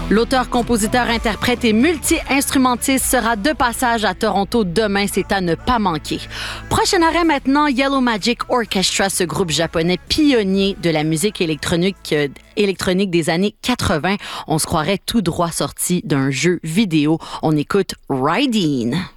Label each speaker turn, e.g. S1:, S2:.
S1: L'auteur, compositeur, interprète et multi-instrumentiste sera de passage à Toronto demain, c'est à ne pas manquer. Prochain arrêt maintenant, Yellow Magic Orchestra, ce groupe japonais pionnier de la musique électronique des années 80. On se croirait tout droit sorti d'un jeu vidéo. On écoute Riding.